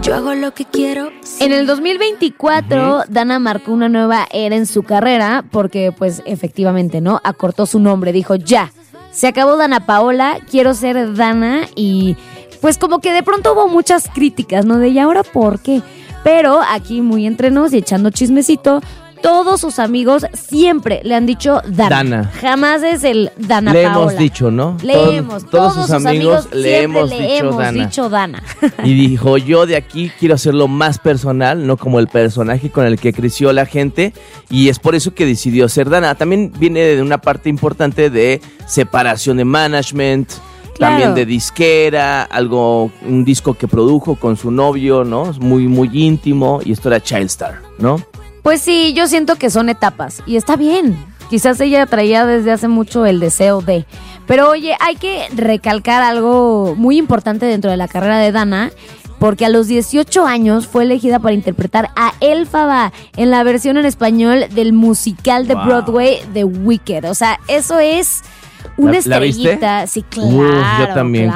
Yo hago lo que quiero. En el 2024, Dana marcó una nueva era en su carrera porque, pues, efectivamente, ¿no? Acortó su nombre, dijo, ya, se acabó Dana Paola, quiero ser Dana y, pues, como que de pronto hubo muchas críticas, ¿no? De, ¿y ahora por qué? Pero aquí, muy entre nos y echando chismecito, todos sus amigos siempre le han dicho Dana. Jamás es el Dana le Paola. Hemos dicho, ¿no? Todos sus amigos le hemos dicho Dana. Y dijo, yo de aquí quiero hacerlo más personal, no como el personaje con el que creció la gente. Y es por eso que decidió ser Dana. También viene de una parte importante de separación de management. Claro. También de disquera, un disco que produjo con su novio, ¿no? Es muy, muy íntimo. Y esto era Childstar, ¿no? Pues sí, yo siento que son etapas y está bien. Quizás ella traía desde hace mucho el deseo de. Pero oye, hay que recalcar algo muy importante dentro de la carrera de Dana, porque a los 18 años fue elegida para interpretar a Elphaba en la versión en español del musical de Broadway The Wicked. O sea, eso es una estrellita. ¿La viste? Sí, claro. Yo también. Claro.